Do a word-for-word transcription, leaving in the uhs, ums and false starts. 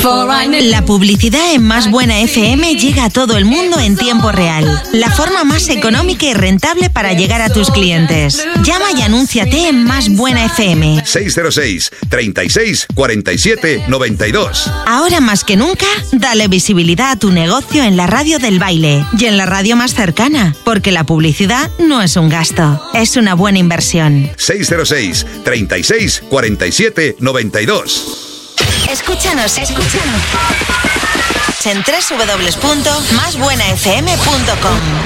La publicidad en Más Buena F M llega a todo el mundo en tiempo real. La forma más económica y rentable para llegar a tus clientes. Llama y anúnciate en Más Buena F M. seis cero seis, treinta y seis, cuarenta y siete, noventa y dos. Ahora más que nunca, dale visibilidad a tu negocio en la radio del baile y en la radio más cercana, porque la publicidad no es un gasto, es una buena inversión. seis cero seis, treinta y seis, cuarenta y siete, noventa y dos. Escúchanos, escúchanos en doble u doble u doble u punto más buena f m punto com.